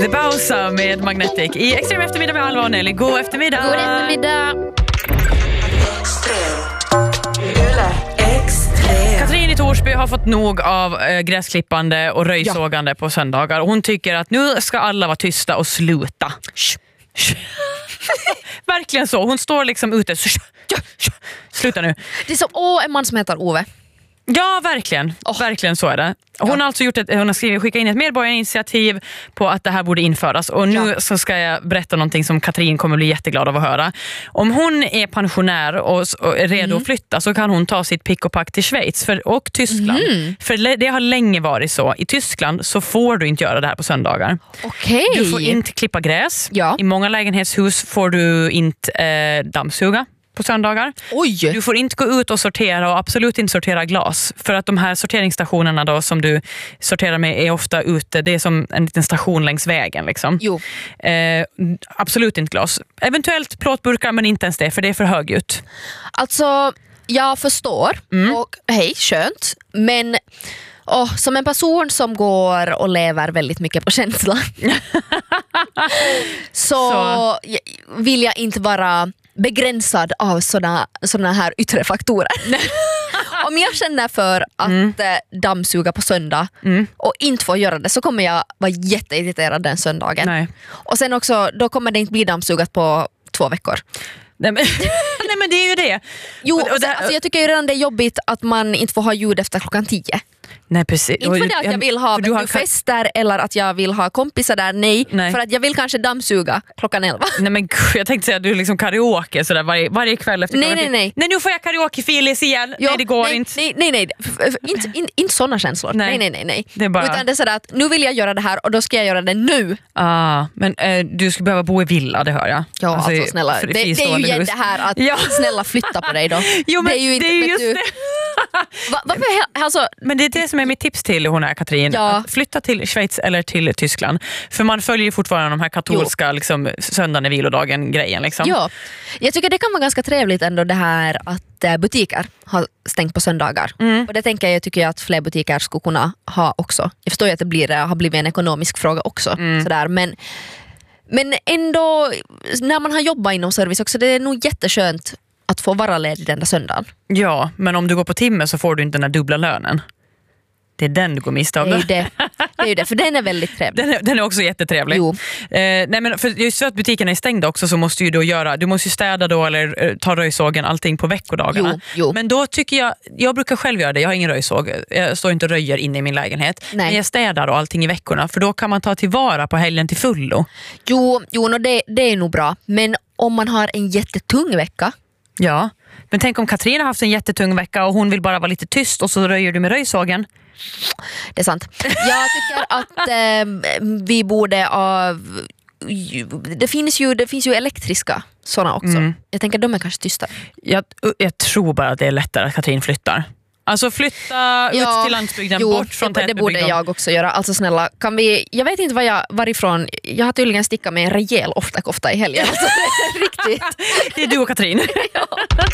The Bausa med Magnetic i Extrem eftermiddag med Alva och Nelly. God eftermiddag. God eftermiddag. Katrin i Torsby har fått nog av gräsklippande och röjsågande på söndagar. Och hon tycker att nu ska alla vara tysta och sluta. Verkligen så. Hon står liksom ute. Sluta nu. Det är som en man som heter Ove. Ja, verkligen. Verkligen så är det. Hon har alltså hon har skickat in ett medborgarinitiativ på att det här borde införas. Och nu så ska jag berätta någonting som Katrin kommer bli jätteglad av att höra. Om hon är pensionär och är redo att flytta så kan hon ta sitt pick och pack till Schweiz och Tyskland. För det har länge varit så. I Tyskland så får du inte göra det här på söndagar. Okej. Du får inte klippa gräs. Ja. I många lägenhetshus får du inte dammsuga på söndagar. Oj. Du får inte gå ut och sortera och absolut inte sortera glas. För att de här sorteringsstationerna då som du sorterar med är ofta ute. Det är som en liten station längs vägen. Liksom. Jo. Absolut inte glas. Eventuellt plåtburkar men inte ens det för det är för högljutt. Alltså, jag förstår. Och hej, skönt. Men som en person som går och lever väldigt mycket på känsla så vill jag inte vara begränsad av såna här yttre faktorer. Om jag känner för att dammsuga på söndag och inte får göra det så kommer jag vara jätteirriterad den söndagen. Nej. Och sen också, då kommer det inte bli dammsugat på 2 veckor. Nej men det är ju det. Jo, alltså jag tycker ju redan det är jobbigt att man inte får ha ljud efter 10:00. Nej, precis. Inte för det att jag vill ha fester eller att jag vill ha kompisar där, nej. För att jag vill kanske dammsuga 11:00. Nej men jag tänkte säga att du liksom karaoke sådär varje kväll efter Nej. Nej, nu får jag karaoke-filis igen. Nej, det går inte. Nej. Inte såna känslor. Nej. Det är bara... Utan det är sådär att nu vill jag göra det här och då ska jag göra det nu. Men du skulle behöva bo i villa, det hör jag. Ja, alltså snälla. Det är ju igen det här att snälla flytta på dig då. Jo, men det är ju inte, det är just det. Alltså, men det är det som är mitt tips till hon här Katrin. Att flytta till Schweiz eller till Tyskland. För man följer ju fortfarande de här katolska liksom, söndagen är vilodagen grejen. Liksom. Ja, jag tycker det kan vara ganska trevligt ändå det här att butiker har stängt på söndagar. Och det tycker jag att fler butiker skulle kunna ha också. Jag förstår ju att det har blivit en ekonomisk fråga också. Sådär, men ändå när man har jobbat inom service också, det är nog jätteskönt att få vara ledig den där söndagen. Ja, men om du går på timme så får du inte den där dubbla lönen. Det är den du går miste av. Det är ju det, för den är väldigt trevlig. Den är också jättetrevlig. Jo. Nej, men för just för att butikerna är stängda också så måste du måste ju städa då eller ta röjsågen allting på veckodagarna. Jo. Men då tycker jag brukar själv göra det. Jag har ingen röjsåg. Jag står inte och röjer inne i min lägenhet. Nej. Men jag städar och allting i veckorna för då kan man ta tillvara på helgen till fullo. Jo, det är nog bra. Men om man har en jättetung vecka. Ja, men tänk om Katrin har haft en jättetung vecka och hon vill bara vara lite tyst och så röjer du med röjsågen. Det är sant. Jag tycker att vi borde det finns ju elektriska såna också. Jag tänker att de är kanske tysta. Jag tror bara att det är lättare att Katrin flyttar. Alltså flytta ut till landsbygden, bort från tätbebygden. Det borde jag också göra. Alltså snälla, jag vet inte varifrån. Jag har tydligen stickat med en rejäl ofta i helgen. Alltså, riktigt. Det är du och Katrin. Ja.